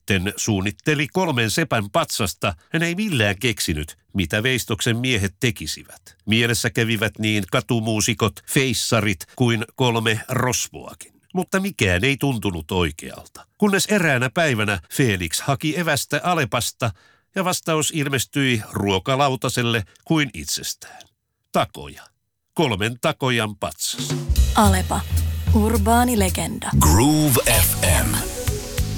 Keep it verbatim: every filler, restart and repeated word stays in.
sitten suunnitteli kolmen sepän patsasta, hän ei millään keksinyt, mitä veistoksen miehet tekisivät. Mielessä kävivät niin katumuusikot, feissarit kuin kolme rosvoakin. Mutta mikään ei tuntunut oikealta. Kunnes eräänä päivänä Felix haki evästä Alepasta ja vastaus ilmestyi ruokalautaselle kuin itsestään. Takoja. Kolmen takojan patsas. Alepa. Urbaani legenda. Groove F M.